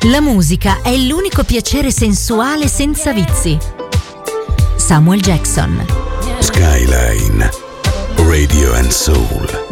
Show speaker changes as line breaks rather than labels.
La musica è l'unico piacere sensuale senza vizi. Samuel Jackson.
Skyline Radio and Soul.